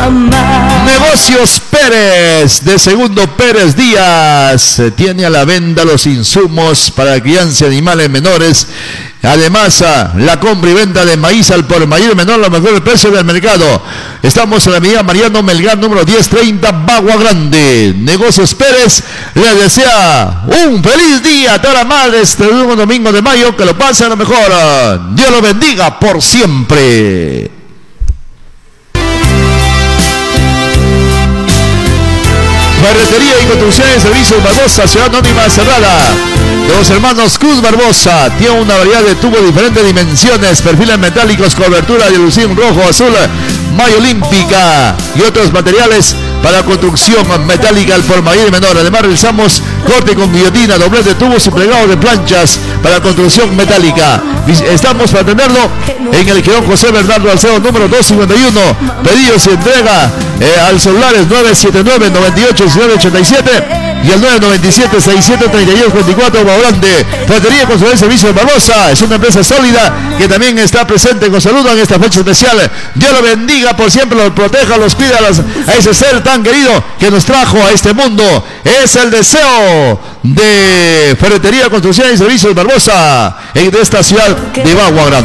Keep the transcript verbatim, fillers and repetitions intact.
amar. Negocios Pérez, de Segundo Pérez Díaz, tiene a la venta los insumos para la crianza de animales menores. Además, la compra y venta de maíz al por mayor y menor, lo mejor el precio del mercado. Estamos en la avenida Mariano Melgar, número diez treinta, Bagua Grande. Negocios Pérez les desea un feliz día a toda la madre este domingo de mayo, que lo pasen a lo mejor. Dios lo bendiga por siempre. Ferretería y construcción de servicios Barbosa, Ciudad Anónima Cerrada. De los hermanos Cruz Barbosa, tiene una variedad de tubos de diferentes dimensiones, perfiles metálicos, cobertura de aluminio rojo, azul, malla olímpica y otros materiales para construcción metálica al por mayor y menor. Además realizamos corte con guillotina, doblez de tubos y plegado de planchas para construcción metálica. Estamos para atenderlo en el Girón José Bernardo Alcedo, número doscientos cincuenta y uno. Pedidos y entrega eh, al celulares nueve siete nueve, noventa y ocho, diecinueve ochenta y siete y el nueve noventa y siete, sesenta y siete, treinta y dos veinticuatro. Grande. Ferretería y construcción de servicios Barbosa es una empresa sólida que también está presente con saludo en esta fecha especial. Dios lo bendiga por siempre, los proteja, los cuida a ese ser tan querido que nos trajo a este mundo. Es el deseo de Ferretería, Construcción y Servicios Barbosa en esta ciudad de Bagua Grande.